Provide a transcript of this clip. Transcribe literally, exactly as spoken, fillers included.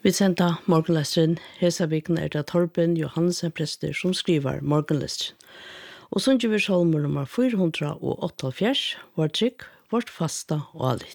Vi sendte morgenlesteren. Hesa viken er det Torben Johansen prester som skriver morgenlesteren. Og så gjør vi salmer nummer fire hundre og åttiåtte, vår trygg, vårt fasta og alit.